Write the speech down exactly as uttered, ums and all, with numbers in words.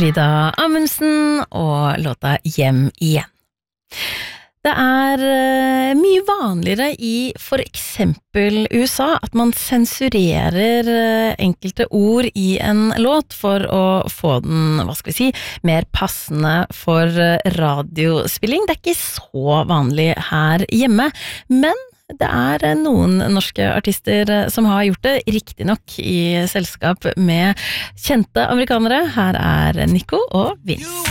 Frida Amundsen og låta Hjem igjen. Det er uh, mye vanligere i for eksempel U S A at man sensurerer uh, enkelte ord i en låt for å få den, hva skal vi si, mer passende for uh, radiospilling. Det er ikke så vanlig her hjemme, men det er uh, noen norske artister uh, som har gjort det, riktig nok i selskap med kjente amerikanere. Her er Nico og Vince.